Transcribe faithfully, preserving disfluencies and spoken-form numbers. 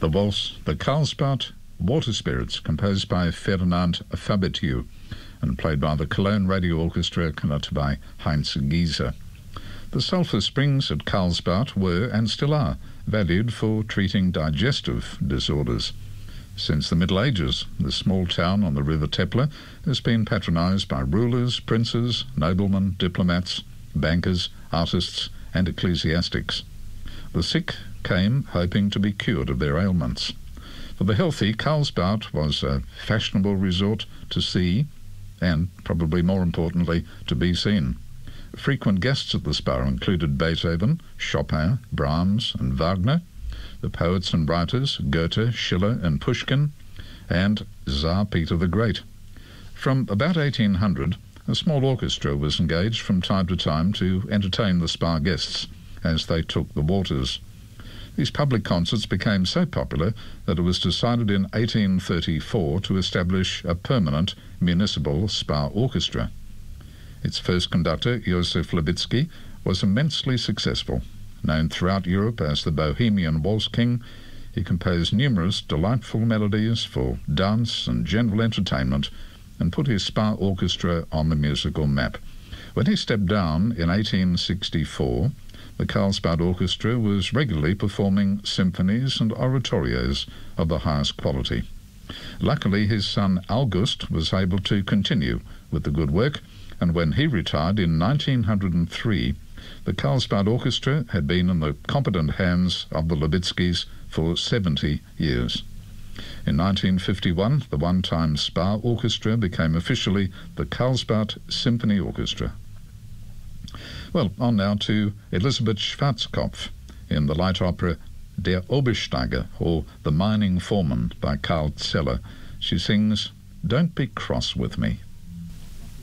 The waltz, the Karlsbad Water Spirits, composed by Ferdinand Fabetiu and played by the Cologne Radio Orchestra, conducted by Heinz Gieser. The sulphur springs at Karlsbad were, and still are, valued for treating digestive disorders. Since the Middle Ages, the small town on the River Tepler has been patronized by rulers, princes, noblemen, diplomats, bankers, artists, and ecclesiastics. The sick came hoping to be cured of their ailments. For the healthy, Karlsbad was a fashionable resort to see, and, probably more importantly, to be seen. Frequent guests at the spa included Beethoven, Chopin, Brahms, and Wagner, the poets and writers Goethe, Schiller, and Pushkin, and Tsar Peter the Great. From about eighteen hundred, a small orchestra was engaged from time to time to entertain the spa guests as they took the waters. These public concerts became so popular that it was decided in eighteen thirty-four to establish a permanent municipal spa orchestra. Its first conductor, Josef Levitsky, was immensely successful. Known throughout Europe as the Bohemian Waltz King, he composed numerous delightful melodies for dance and general entertainment and put his spa orchestra on the musical map. When he stepped down in eighteen sixty-four, the Karlsbad Orchestra was regularly performing symphonies and oratorios of the highest quality. Luckily, his son August was able to continue with the good work, and when he retired in nineteen oh three, the Karlsbad Orchestra had been in the competent hands of the Levitskys for seventy years. In nineteen fifty-one, the one-time spa orchestra became officially the Karlsbad Symphony Orchestra. Well, on now to Elisabeth Schwarzkopf in the light opera Der Obersteiger, or The Mining Foreman, by Karl Zeller. She sings, "Don't Be Cross With Me."